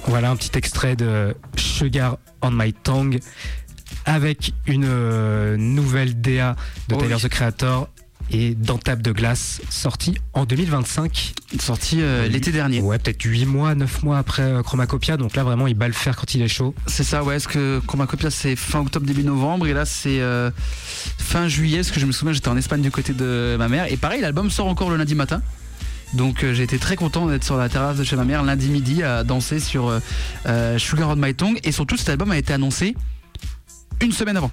Voilà un petit extrait de Sugar on My Tongue avec une nouvelle DA de Tyler the Creator et Dans Table de Glace, sorti en 2025. Sorti l'été dernier. Ouais, peut-être 8 mois, 9 mois après Chromacopia. Donc là, vraiment, il bat le fer quand il est chaud. C'est ça, ouais. Est-ce que Chromacopia, c'est fin octobre, début novembre. Et là, c'est fin juillet. Parce que je me souviens, j'étais en Espagne du côté de ma mère. Et pareil, l'album sort encore le lundi matin. Donc j'ai été très content d'être sur la terrasse de chez ma mère lundi midi à danser sur Sugar on My Tongue. Et surtout, cet album a été annoncé une semaine avant.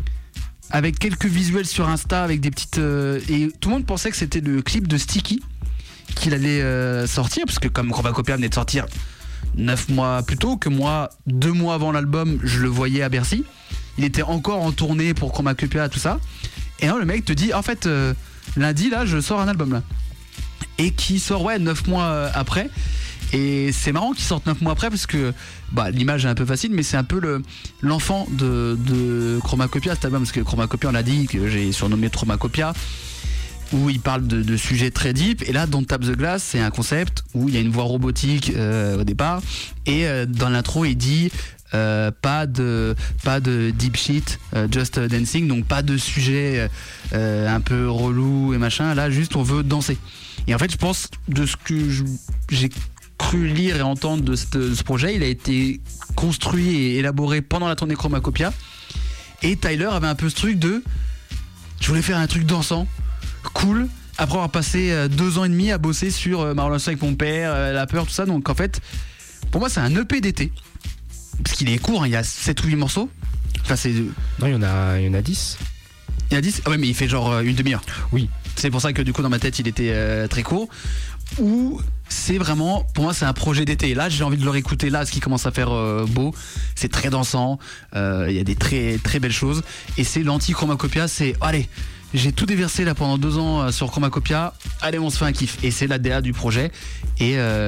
Avec quelques visuels sur Insta, avec des petites... et tout le monde pensait que c'était le clip de Sticky qu'il allait sortir, parce que comme Chromacopia venait de sortir 9 mois plus tôt, que moi, 2 mois avant l'album, je le voyais à Bercy. Il était encore en tournée pour Chromacopia, tout ça. Et là, le mec te dit, en fait, lundi, là, je sors un album, là. Et qui sort, 9 mois après. Et c'est marrant qu'ils sortent 9 mois après parce que l'image est un peu facile, mais c'est un peu l'enfant de Chromacopia cet album, parce que Chromacopia, on l'a dit, que j'ai surnommé Chromacopia, où il parle de sujets très deep. Et là, Don't Tap the Glass, c'est un concept où il y a une voix robotique au départ, et dans l'intro il dit pas de deep shit, just dancing, donc pas de sujet un peu relou et machin. Là, juste on veut danser. Et en fait, je pense, de ce que j'ai cru lire et entendre de ce projet, il a été construit et élaboré pendant la tournée Chromacopia. Et Tyler avait un peu ce truc de, je voulais faire un truc dansant, cool, après avoir passé 2 ans et demi à bosser sur Ma relation avec mon père, La peur, tout ça. Donc en fait, pour moi, c'est un EP d'été, parce qu'il est court, hein, il y a 7 ou 8 morceaux. Enfin, c'est... Non, il y en a 10. Il y en a 10 ? Ah ouais, mais il fait genre une demi-heure. Oui. C'est pour ça que du coup dans ma tête il était très court. Ou c'est vraiment, pour moi c'est un projet d'été. Et là j'ai envie de le réécouter là, ce qui commence à faire beau. C'est très dansant, il y a des très très belles choses. Et c'est l'anti-Chromacopia, c'est allez, j'ai tout déversé là pendant 2 ans sur Chromacopia, allez on se fait un kiff. Et c'est la DA du projet. Et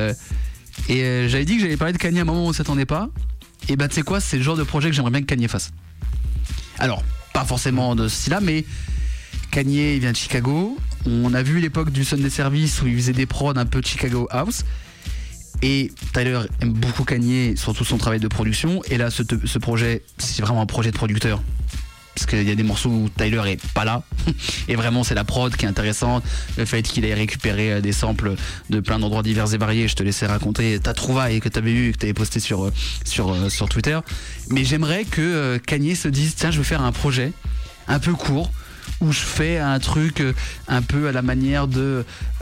j'avais dit que j'allais parler de Kanye à un moment où on s'attendait pas. Et tu sais quoi, c'est le genre de projet que j'aimerais bien que Kanye fasse. Alors, pas forcément de ce style-là, mais Kanye, il vient de Chicago. On a vu l'époque du Sunday Service où il faisait des prods un peu de Chicago House. Et Tyler aime beaucoup Kanye, surtout son travail de production. Et là, ce projet, c'est vraiment un projet de producteur. Parce qu'il y a des morceaux où Tyler est pas là. Et vraiment, c'est la prod qui est intéressante. Le fait qu'il ait récupéré des samples de plein d'endroits divers et variés. Je te laissais raconter ta trouvaille que tu avais eu, que tu avais posté sur Twitter. Mais j'aimerais que Kanye se dise, tiens, je veux faire un projet un peu court, où je fais un truc un peu à la manière de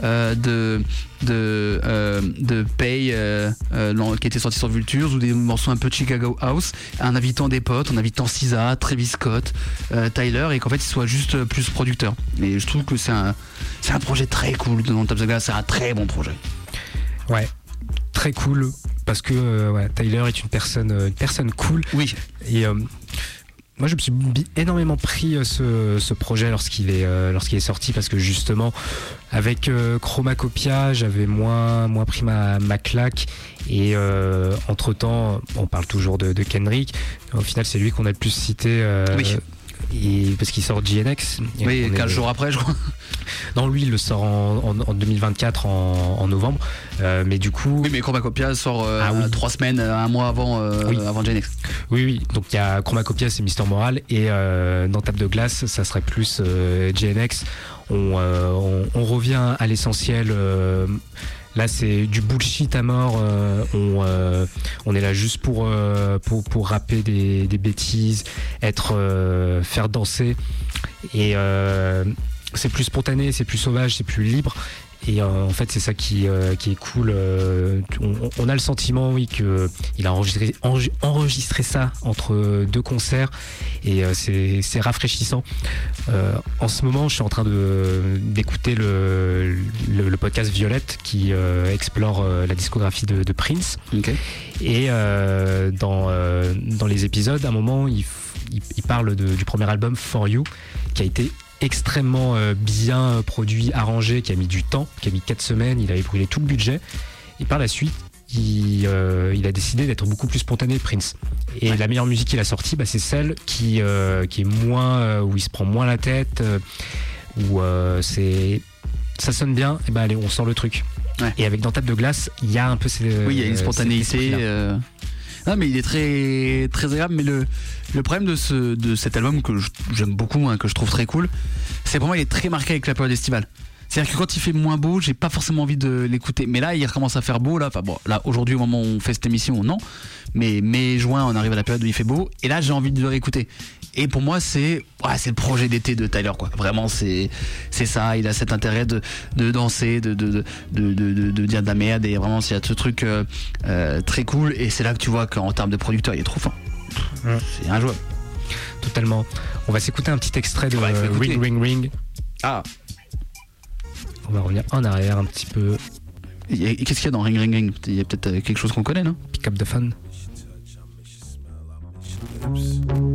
Pay qui était sorti sur Vultures, ou des morceaux un peu de Chicago House, en invitant des potes, en invitant SZA, Travis Scott, Tyler, et qu'en fait il soit juste plus producteur. Et je trouve que c'est un projet très cool. Dans Tap the Glass, c'est un très bon projet. Ouais, très cool, parce que Tyler est une personne cool. Oui. Et moi je me suis énormément pris ce projet lorsqu'il est sorti, parce que justement avec Chromacopia j'avais moins pris ma claque, et entre temps on parle toujours de Kendrick. Au final c'est lui qu'on a le plus cité, oui. Et parce qu'il sort GNX. Oui, 15 jours après je crois. Non, lui il le sort en 2024 en novembre, mais du coup... Oui, mais Chromacopia sort 3 semaines, 1 mois avant GNX. Oui, donc il y a Chromacopia, c'est Mister Moral, et dans Tap de Glace ça serait plus GNX. On revient à l'essentiel. Là c'est du bullshit à mort. On est là juste pour rapper des bêtises, faire danser, et c'est plus spontané, c'est plus sauvage, c'est plus libre. Et en fait c'est ça qui est cool. On a le sentiment, oui, qu'il a enregistré ça entre 2 concerts, et c'est rafraîchissant. En ce moment je suis en train d'écouter le podcast Violette qui explore la discographie de Prince. Okay. Et dans les épisodes, à un moment il parle du premier album For You, qui a été extrêmement bien produit, arrangé, qui a mis du temps, qui a mis 4 semaines, il avait brûlé tout le budget, et par la suite il a décidé d'être beaucoup plus spontané, Prince. Et la meilleure musique qu'il a sortie, c'est celle qui est moins, où il se prend moins la tête, où ça sonne bien, et allez, on sort le truc. Ouais. Et avec Dans Tap de Glace, il y a un peu il y a une spontanéité. Non, mais il est très, très agréable. Mais le problème de cet album que j'aime beaucoup, hein, que je trouve très cool, c'est pour moi il est très marqué avec la période estivale. C'est-à-dire que quand il fait moins beau, j'ai pas forcément envie de l'écouter. Mais là, il recommence à faire beau. Là, enfin bon, là aujourd'hui, au moment où on fait cette émission, non. Mais mai, juin, on arrive à la période où il fait beau. Et là, j'ai envie de le réécouter. Et pour moi, c'est le projet d'été de Tyler, quoi. Vraiment, c'est ça. Il a cet intérêt de danser, de dire de la merde. Et vraiment, il y a ce truc très cool. Et c'est là que tu vois qu'en termes de producteur, il est trop fin. C'est injouable. Totalement. On va s'écouter un petit extrait de Ring Ring Ring. Ah. On va revenir en arrière un petit peu. Qu'est-ce qu'il y a dans Ring Ring Ring? Il y a peut-être quelque chose qu'on connaît, non? Pick up the fun.